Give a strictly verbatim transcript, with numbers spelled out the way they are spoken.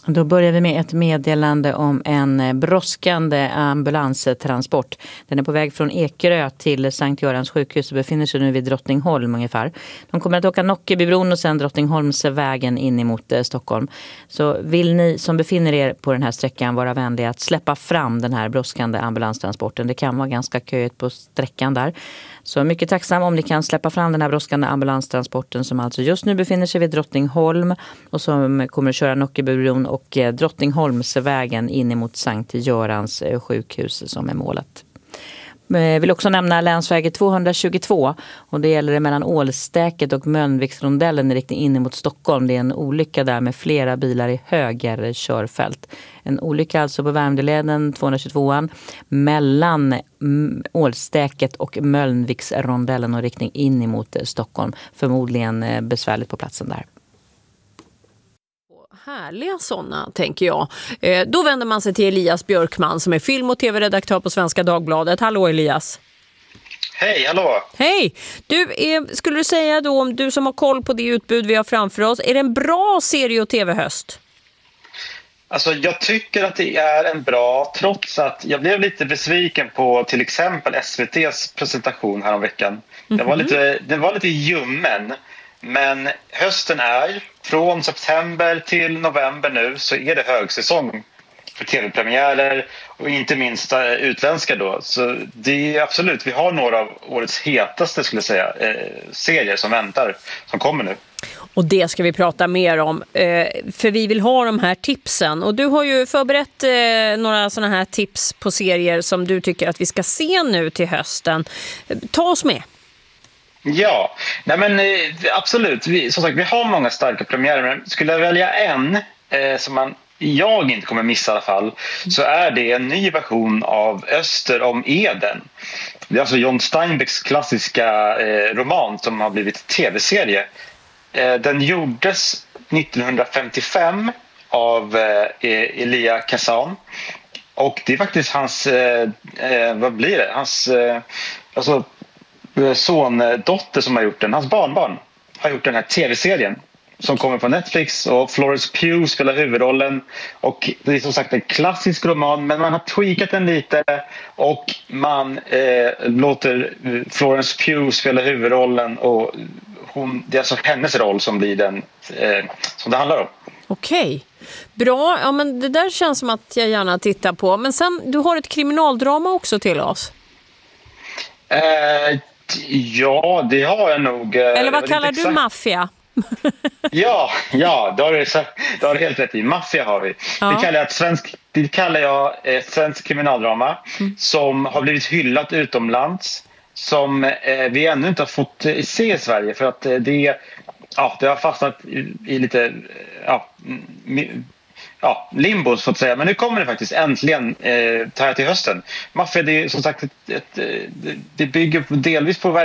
Då börjar vi med ett meddelande om en brådskande ambulanstransport. Den är på väg från Ekerö till Sankt Görans sjukhus och befinner sig nu vid Drottningholm ungefär. De kommer att åka Nockebybron och sen Drottningholmsvägen in emot eh, Stockholm. Så vill ni som befinner er på den här sträckan vara vänliga att släppa fram den här brådskande ambulanstransporten. Det kan vara ganska köigt på sträckan där. Så mycket tacksam om ni kan släppa fram den här brådskande ambulanstransporten som alltså just nu befinner sig vid Drottningholm och som kommer att köra Nockebybron och Drottningholmsvägen in emot Sankt Görans sjukhus som är målet. Jag vill också nämna länsväg tvåhundratjugotvå och det gäller det mellan Ålstäket och Mölnviksrondellen i riktning in emot Stockholm. Det är en olycka där med flera bilar i höger körfält. En olycka alltså på Värmdöleden tvåhundratjugotvå mellan Ålstäket och Mölnviksrondellen och riktning in emot Stockholm. Förmodligen besvärligt på platsen där. Härliga sådana, tänker jag. Eh, då vänder man sig till Elias Björkman som är film- och tv-redaktör på Svenska Dagbladet. Hallå Elias. Hej, hallå. Hej. Du, eh, skulle du säga då, om du som har koll på det utbud vi har framför oss, är det en bra serie- och tv-höst? Alltså jag tycker att det är en bra, trots att jag blev lite besviken på till exempel S V T:s presentation här om veckan. Mm-hmm. Den var lite, den var lite ljummen. Men hösten är, från september till november nu, så är det högsäsong för tv-premiärer och inte minst utländska då. Så det är absolut, vi har några av årets hetaste skulle jag säga, eh, serier som väntar, som kommer nu. Och det ska vi prata mer om, eh, för vi vill ha de här tipsen. Och du har ju förberett eh, några sådana här tips på serier som du tycker att vi ska se nu till hösten. Ta oss med. Ja, nej men absolut. Vi, som sagt, vi har många starka premiärer, men skulle jag välja en eh, som man, jag inte kommer missa i alla fall, så är det en ny version av Öster om Eden. Det är alltså John Steinbecks klassiska eh, roman som har blivit tv-serie. Eh, den gjordes nittonhundrafemtiofem av eh, Elia Kazan. Och det är faktiskt hans, eh, eh, vad blir det? Hans, eh, alltså sondotter som har gjort den. Hans barnbarn har gjort den här tv-serien som kommer på Netflix och Florence Pugh spelar huvudrollen och det är som sagt en klassisk roman men man har tweakat den lite och man eh, låter Florence Pugh spela huvudrollen och hon, det är alltså hennes roll som blir den eh, som det handlar om. Okej, bra. Ja, men det där känns som att jag gärna tittar på. Men sen, du har ett kriminaldrama också till oss. Eh, Ja, det har jag nog. Eller vad kallar du maffia? ja, ja, då har du, då har du helt rätt i. Maffia har vi. Ja. Det kallar jag ett svensk, det kallar jag ett svensk kriminaldrama mm. som har blivit hyllat utomlands, som eh, vi ännu inte har fått eh, se i Sverige för att eh, det, ja, det har fastnat i, i lite ja, m- Ja, limbo så att säga. Men nu kommer det faktiskt äntligen eh, här till hösten. Maffia, det är som sagt ett, ett, det bygger delvis på